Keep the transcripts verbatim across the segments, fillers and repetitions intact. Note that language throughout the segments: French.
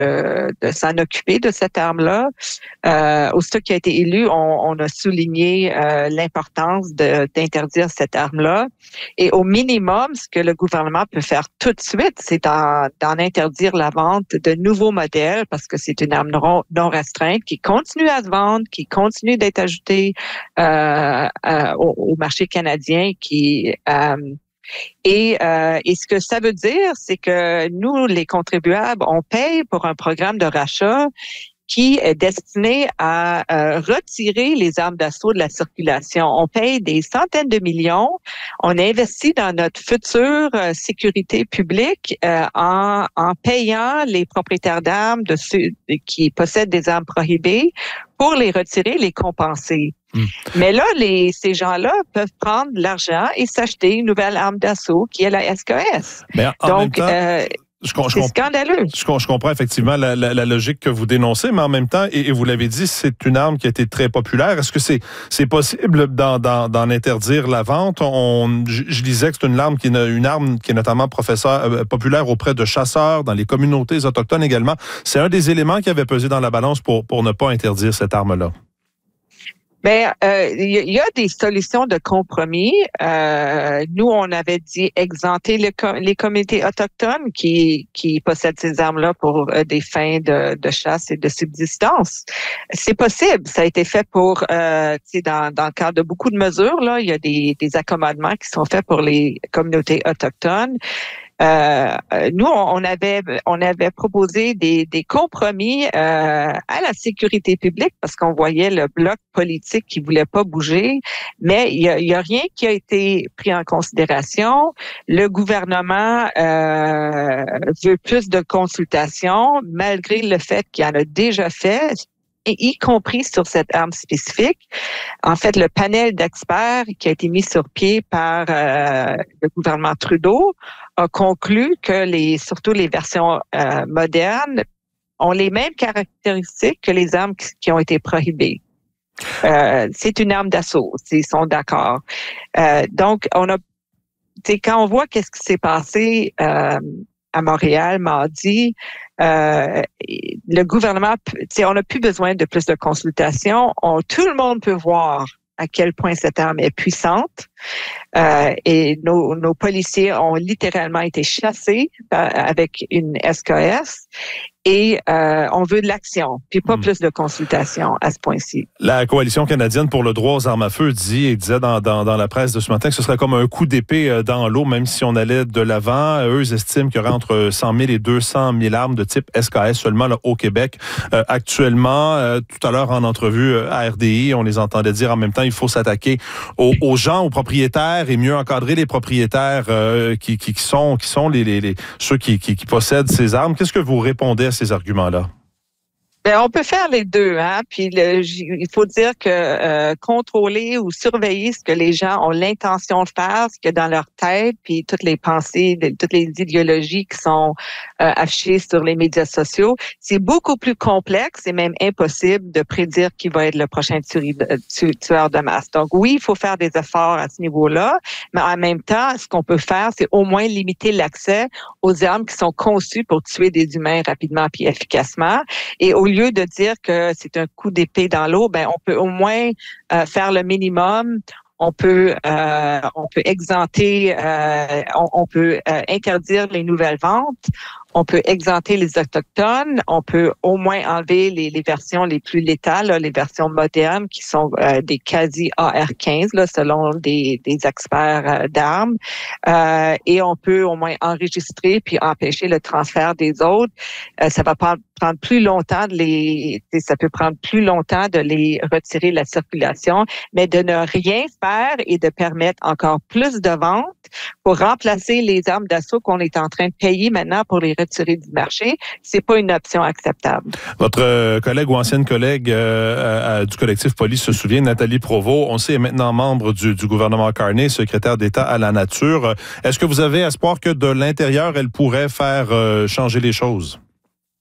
de, de s'en occuper de cette arme-là. Euh, aussitôt qu'il a été élu, on, on a souligné euh, l'importance de, d'interdire cette arme-là. Et au minimum, ce que le gouvernement peut faire tout de suite, c'est d'en, d'en interdire la vente de nouveaux modèles parce que c'est une arme non, non restreinte qui continue à se vendre, qui continue d'être ajoutée euh, euh, au, au marché canadien, qui euh, Et, euh, et ce que ça veut dire, c'est que nous, les contribuables, on paye pour un programme de rachat qui est destiné à euh, retirer les armes d'assaut de la circulation. On paye des centaines de millions. On investit dans notre future euh, sécurité publique euh, en, en payant les propriétaires d'armes de ceux qui possèdent des armes prohibées pour les retirer, les compenser. Mmh. Mais là, les, ces gens-là peuvent prendre de l'argent et s'acheter une nouvelle arme d'assaut qui est la S K S. Mais en Donc, même temps, euh, Je, je, c'est scandaleux. Je, je comprends effectivement la, la, la logique que vous dénoncez, mais en même temps, et, et vous l'avez dit, c'est une arme qui a été très populaire. Est-ce que c'est, c'est possible d'en, d'en, d'en interdire la vente? On, je, je disais que c'est une arme qui est une arme qui est notamment professeur, euh, populaire auprès de chasseurs, dans les communautés autochtones également. C'est un des éléments qui avait pesé dans la balance pour, pour ne pas interdire cette arme-là. Bien, euh, il y a des solutions de compromis. Euh, nous, on avait dit exempter le, les communautés autochtones qui, qui possèdent ces armes-là pour euh, des fins de, de chasse et de subsistance. C'est possible. Ça a été fait pour, euh, tu sais, dans, dans le cadre de beaucoup de mesures, là, il y a des, des accommodements qui sont faits pour les communautés autochtones. Euh, nous, on avait, on avait proposé des, des compromis euh, à la sécurité publique parce qu'on voyait le bloc politique qui voulait pas bouger, mais il y a, il y a rien qui a été pris en considération. Le gouvernement euh, veut plus de consultations, malgré le fait qu'il en a déjà fait, et y compris sur cette arme spécifique. En fait, le panel d'experts qui a été mis sur pied par euh, le gouvernement Trudeau a conclu que les, surtout les versions euh, modernes ont les mêmes caractéristiques que les armes qui, qui ont été prohibées. Euh, c'est une arme d'assaut, ils sont d'accord. Euh, donc, on a, tu sais, quand on voit qu'est-ce qui s'est passé euh, à Montréal mardi, euh, le gouvernement, tu sais, on n'a plus besoin de plus de consultations. On, tout le monde peut voir à quel point cette arme est puissante. Euh, et nos, nos policiers ont littéralement été chassés euh, avec une S K S. Et euh, on veut de l'action, puis pas mmh. plus de consultation à ce point-ci. La Coalition canadienne pour le droit aux armes à feu dit et disait dans, dans, dans la presse de ce matin que ce serait comme un coup d'épée dans l'eau, même si on allait de l'avant. Eux estiment qu'il y aurait entre cent mille et deux cent mille armes de type S K S seulement là, au Québec. Euh, actuellement, euh, tout à l'heure en entrevue à R D I, on les entendait dire en même temps il faut s'attaquer aux, aux gens, aux propriétaires et mieux encadrer les propriétaires euh, qui, qui, qui sont, qui sont les, les, les, ceux qui, qui, qui possèdent ces armes. Qu'est-ce que vous répondez à ces arguments-là? Bien, on peut faire les deux, hein. Puis le, il faut dire que euh, contrôler ou surveiller ce que les gens ont l'intention de faire, ce qu'il y a dans leur tête, puis toutes les pensées, toutes les idéologies qui sont euh, affichées sur les médias sociaux, c'est beaucoup plus complexe et même impossible de prédire qui va être le prochain tueur de masse. Donc oui, il faut faire des efforts à ce niveau-là, mais en même temps, ce qu'on peut faire, c'est au moins limiter l'accès aux armes qui sont conçues pour tuer des humains rapidement puis efficacement. Et au lieu de dire que c'est un coup d'épée dans l'eau, ben on peut au moins euh, faire le minimum. On peut, euh, on peut exempter, euh, on, on peut euh, interdire les nouvelles ventes. On peut exempter les Autochtones. On peut au moins enlever les, les versions les plus létales, là, les versions modernes qui sont euh, des quasi A R quinze, là, selon des, des experts euh, d'armes. Euh, et on peut au moins enregistrer puis empêcher le transfert des autres. Euh, ça va prendre, prendre plus longtemps de les, ça peut prendre plus longtemps de les retirer de la circulation, mais de ne rien faire et de permettre encore plus de ventes pour remplacer les armes d'assaut qu'on est en train de payer maintenant pour les retirer du marché, c'est pas une option acceptable. Votre euh, collègue ou ancienne collègue euh, euh, du collectif Police se souvient, Nathalie Provost, on sait, est maintenant membre du, du gouvernement Carney, secrétaire d'État à la nature. Est-ce que vous avez espoir que de l'intérieur, elle pourrait faire euh, changer les choses?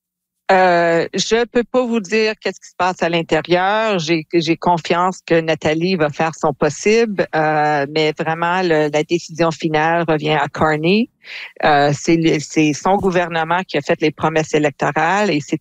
Euh, je peux pas vous dire qu'est-ce qui se passe à l'intérieur. J'ai, j'ai confiance que Nathalie va faire son possible, euh, mais vraiment le, la décision finale revient à Carney. Euh, c'est, c'est son gouvernement qui a fait les promesses électorales et c'est